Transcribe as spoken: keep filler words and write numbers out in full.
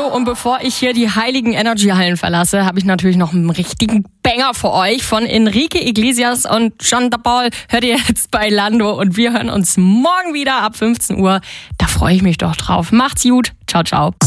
und bevor ich hier die heiligen Energy-Hallen verlasse, habe ich natürlich noch einen richtigen Banger für euch von Enrique Iglesias und John Paul. Hört ihr jetzt bei Lando und wir hören uns morgen wieder ab fünfzehn Uhr. Da freue ich mich doch drauf. Macht's gut. Ciao, ciao.